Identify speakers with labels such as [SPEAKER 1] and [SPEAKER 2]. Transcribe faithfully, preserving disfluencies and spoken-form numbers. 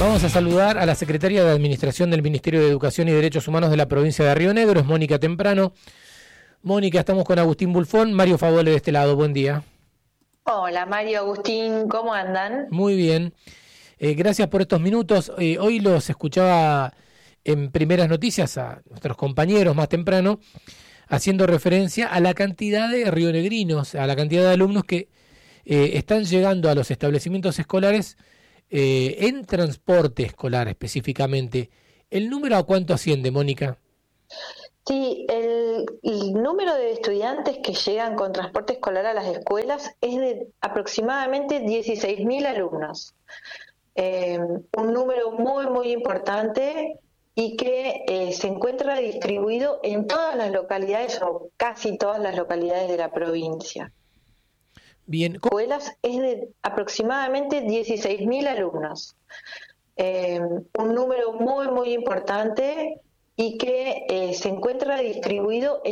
[SPEAKER 1] Vamos a saludar a la secretaria de Administración del Ministerio de Educación y Derechos Humanos de la provincia de Río Negro, es Mónica Temprano. Mónica, estamos con Agustín Bulfón, Mario Favole de este lado, buen día.
[SPEAKER 2] Hola Mario, Agustín, ¿cómo andan?
[SPEAKER 1] Muy bien, eh, gracias por estos minutos. Eh, hoy los escuchaba en primeras noticias a nuestros compañeros más temprano, haciendo referencia a la cantidad de rionegrinos, a la cantidad de alumnos que eh, están llegando a los establecimientos escolares eh, en transporte escolar específicamente. ¿El número a cuánto asciende, Mónica?
[SPEAKER 2] Sí, el, el número de estudiantes que llegan con transporte escolar a las escuelas es de aproximadamente dieciséis mil alumnos. Eh, un número muy, muy importante y que eh, se encuentra distribuido en todas las localidades o casi todas las localidades de la provincia.
[SPEAKER 1] Bien. ¿Cómo?
[SPEAKER 2] Escuelas es de aproximadamente dieciséis mil alumnos. Eh, un número muy, muy importante y que eh, se encuentra distribuido en